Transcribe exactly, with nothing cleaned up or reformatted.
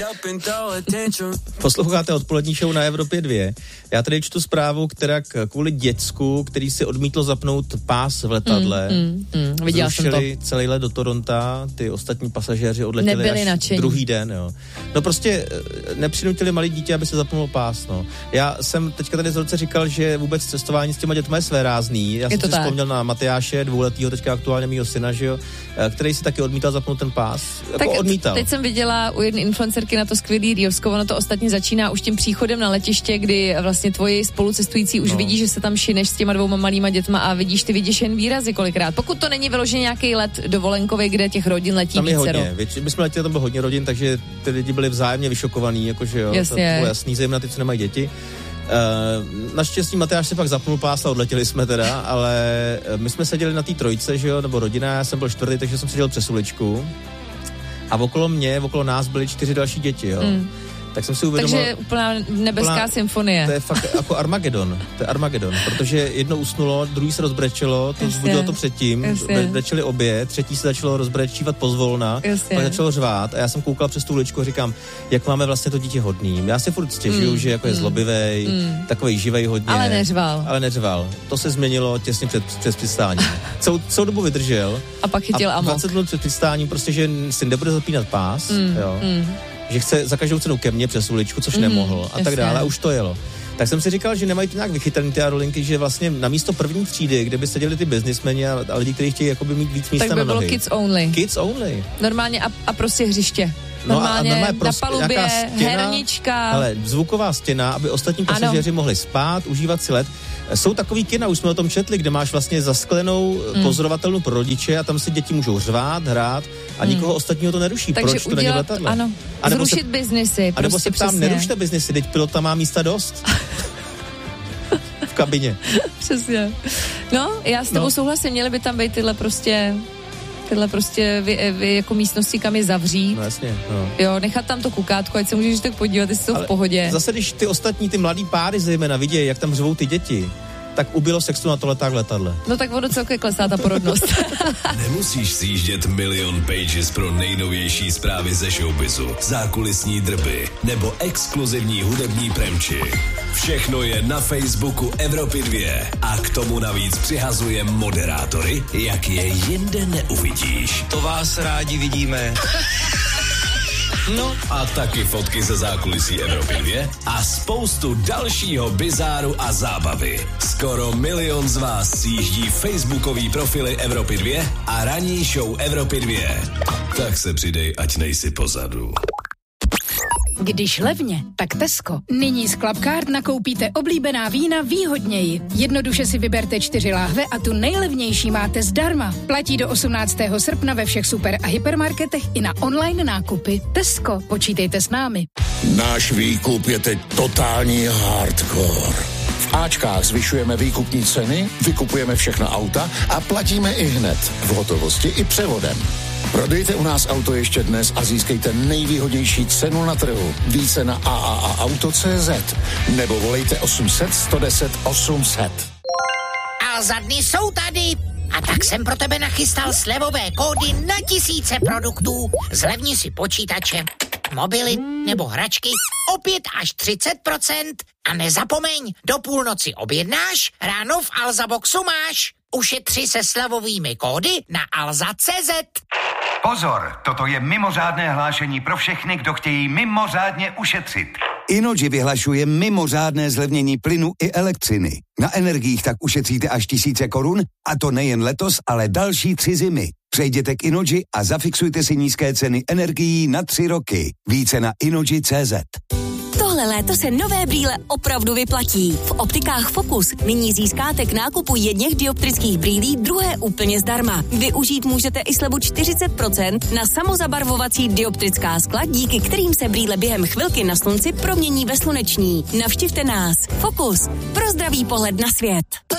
Posloucháte odpolední show na Evropě dva. Já tady čtu zprávu, která kvůli děcku, který si odmítlo zapnout pás v letadle, mm, mm, mm, viděla jsem to. celý let do Toronta, ty ostatní pasažéři odletěli Nebyli až nadšení. Druhý den, jo. No prostě nepřinutili malé dítě, aby se zapnulo pás, no. Já jsem teďka tady z roce říkal, že vůbec cestování s těma dětma je svérázný. Já je jsem si tak. vzpomněl na Matyáše, dvouletýho, teďka aktuálně mýho syna, že jo, který si taky odmítal zapnout ten pás. Jako tak odmítal. Teď jsem viděla u jedné influencerky na to skvělý Rýlsko, ono to ostatně začíná už tím příchodem na letiště, kdy vlastně tvoji spolucestující už no. vidí, že se tam šineš s těma dvouma malýma dětma a vidíš ty vyděšen výrazy kolikrát. Pokud to není vyloženě nějaký let dovolenkový, kde těch rodin letí tam je vícero. hodně. Větši, my jsme letěli, tam bylo hodně rodin, takže ty lidi byli vzájemně vyšokovaný, jakože jo, Jasně. to bylo jasný, zejména ty, co nemají děti. Uh, naštěstí Matyáš si pak zapnul pás a odletěli jsme teda, ale my jsme seděli na té trojce, že jo, nebo rodina, já jsem byl čtvrtý, takže jsem seděl přes uličku a okolo mě, okolo nás byly čtyři další děti, jo. Mm. Tak jsem si uvědomil... Takže úplná nebeská úplná, symfonie. To je fakt jako Armagedon, to je Armagedon, protože jedno usnulo, druhý se rozbrečelo, to vzbudilo to předtím, brečeli obě, třetí se začalo rozbrečívat pozvolna, Jasně. pak začalo řvát a já jsem koukal přes tu uličku a říkám, jak máme vlastně to dítě hodný. Já si furt stěžuju, mm. že jako je zlobivej, mm. takovej živej hodně. Ale neřval. Ale neřval. To se změnilo těsně před, před přistáním. Celou, celou dobu vydržel. A pak chytil amok. dvacet minut před přistáním prostě, že si nebude zapínat pás, mm. jo. Mm. že chce za každou cenu ke mně přes uličku, což mm, nemohl a tak dále, a už to jelo. Tak jsem si říkal, že nemají to nějak vychytaný ty aerolinky, že vlastně na místo první třídy, kde by seděli ty biznismeni a, a lidi, kteří chtějí jakoby mít víc místa tak by na nohy. bylo kids only. Kids only. Normálně a, a prostě hřiště. Normálně, no a, a na palubě, stěna, hernička. Ale zvuková stěna, aby ostatní pasažéři ano. mohli spát, užívat si let. Jsou takový kina, už jsme o tom četli, kde máš vlastně zasklenou mm. pozorovatelnu pro rodiče a tam si děti můžou řvát, hrát a mm. nikoho ostatního to neruší. Takže proč to udělat, není v letadle? Ano, a zrušit se, biznisy. A nebo prostě se ptám, přesně. nerušte biznisy, teď pilota má místa dost. V kabině. Přesně. No, já s tebou no. souhlasím, měly by tam být tyhle prostě... tyhle prostě vy, vy jako místnosti, kam je zavřít. No jasně, no. Jo, nechat tam to kukátko, ať se můžeš tak podívat, jestli jsou ale v pohodě. Zase, když ty ostatní, ty mladý páry zejména vidějí, jak tam řvou ty děti, tak ubylo sexu na toletách v letadle. No tak ono celkově klesá ta porodnost. Nemusíš sjíždět milion pages pro nejnovější zprávy ze showbizu, zákulisní drby nebo exkluzivní hudební premči. Všechno je na Facebooku Evropy dva a k tomu navíc přihazuje moderátory, jak je jinde neuvidíš. To vás rádi vidíme. No a taky fotky ze zákulisí Evropy dva a spoustu dalšího bizáru a zábavy. Skoro milion z vás sjíždí facebookový profily Evropy dva a ranní show Evropy dva. Tak se přidej, ať nejsi pozadu. Když levně, tak Tesco. Nyní z Clubcard nakoupíte oblíbená vína výhodněji. Jednoduše si vyberte čtyři láhve a tu nejlevnější máte zdarma. Platí do osmnáctého srpna ve všech super a hypermarketech i na online nákupy. Tesco, počítejte s námi. Náš výkup je teď totální hardcore. V Ačkách zvyšujeme výkupní ceny, vykupujeme všechna auta a platíme i hned, v hotovosti i převodem. Prodejte u nás auto ještě dnes a získejte nejvýhodnější cenu na trhu. Více na a a a auto tečka cé zet nebo volejte osm set, sto deset, osm set. Alza dny jsou tady a tak jsem pro tebe nachystal slevové kódy na tisíce produktů. Zlevni si počítače, mobily nebo hračky o pět až třicet procent a nezapomeň, do půlnoci objednáš, ráno v Alza Boxu máš. Ušetři se slevovými kódy na alza tečka cé zet. Pozor, toto je mimořádné hlášení pro všechny, kdo chtějí mimořádně ušetřit. Innogy vyhlašuje mimořádné zlevnění plynu i elektřiny. Na energiích tak ušetříte až tisíce korun, a to nejen letos, ale další tři zimy. Přejděte k Innogy a zafixujte si nízké ceny energií na tři roky. Více na innogy tečka cé zet. Tohle léto se nové brýle opravdu vyplatí. V optikách Focus nyní získáte k nákupu jedněch dioptrických brýlí druhé úplně zdarma. Využít můžete i slevu čtyřicet procent na samozabarvovací dioptrická skla, díky kterým se brýle během chvilky na slunci promění ve sluneční. Navštivte nás. Focus. Pro zdravý pohled na svět.